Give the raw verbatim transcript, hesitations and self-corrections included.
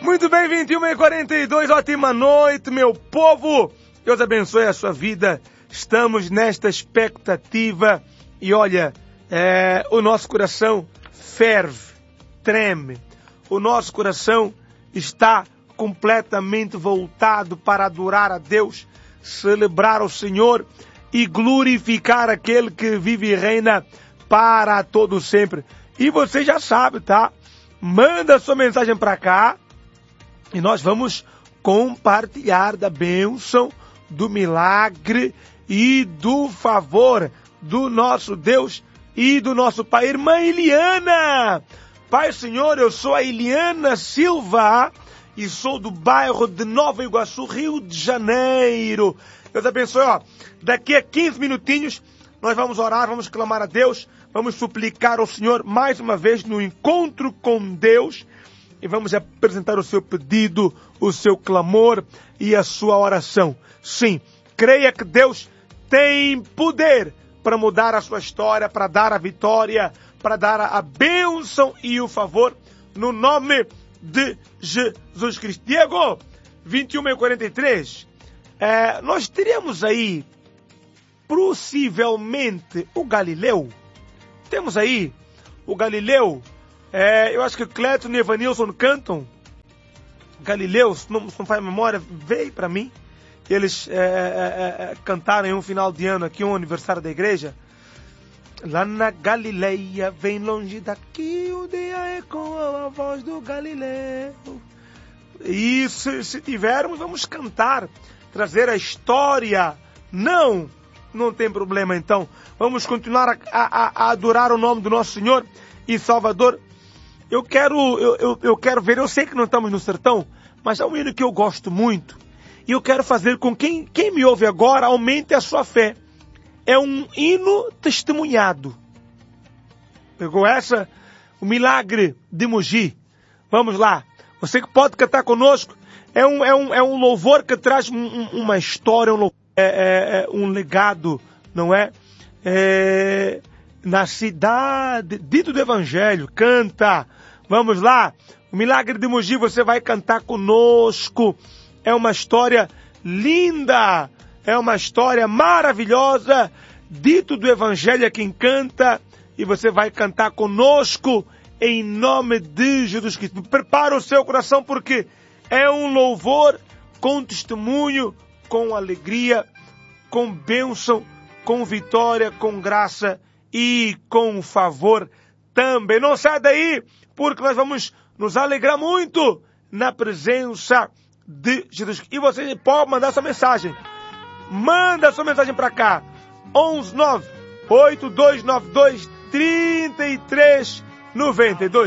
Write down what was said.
Muito bem, vinte e uma e quarenta e dois, ótima noite, meu povo. Deus abençoe a sua vida. Estamos nesta expectativa e olha, é, o nosso coração ferve, treme. O nosso coração está completamente voltado para adorar a Deus, celebrar o Senhor e glorificar aquele que vive e reina para todo sempre. E você já sabe, tá? Manda sua mensagem para cá e nós vamos compartilhar da bênção, do milagre e do favor do nosso Deus e do nosso Pai. Irmã Eliana! Pai Senhor, eu sou a Eliana Silva e sou do bairro de Nova Iguaçu, Rio de Janeiro. Deus abençoe, ó. Daqui a quinze minutinhos nós vamos orar, vamos clamar a Deus, vamos suplicar ao Senhor mais uma vez no encontro com Deus e vamos apresentar o seu pedido, o seu clamor e a sua oração. Sim, creia que Deus tem poder para mudar a sua história, para dar a vitória, para dar a bênção e o favor no nome de Jesus Cristo. Diego, vinte e uma e quarenta e três, é, nós teríamos aí possivelmente o Galileu. Temos aí o Galileu. É, eu acho que o Cleiton e Evanilson cantam Galileu, se não, se não faz memória, veio para mim. Eles é, é, é, cantaram em um final de ano aqui, um aniversário da igreja. Lá na Galileia, bem longe daqui, o dia ecoa a voz do Galileu. E se, se tivermos, vamos cantar, trazer a história. Não, não tem problema então. Vamos continuar a, a, a adorar o nome do nosso Senhor e Salvador. Eu quero, eu, eu, eu quero ver, eu sei que não estamos no sertão, mas é um hino que eu gosto muito. E eu quero fazer com quem, quem me ouve agora aumente a sua fé. É um hino testemunhado. Pegou essa? O milagre de Mogi. Vamos lá. Você que pode cantar conosco. É um, é um, é um louvor que traz um, um, uma história, um, é, é, é um legado, não é? É? Na cidade, dito do Evangelho. Canta. Vamos lá. O milagre de Mogi, você vai cantar conosco. É uma história linda, é uma história maravilhosa, dito do Evangelho é quem canta, e você vai cantar conosco em nome de Jesus Cristo. Prepara o seu coração porque é um louvor com testemunho, com alegria, com bênção, com vitória, com graça e com favor também. Não sai daí, porque nós vamos nos alegrar muito na presença de Jesus. E você pode mandar sua mensagem. Manda sua mensagem para cá. onze nove oito dois nove dois três três nove dois.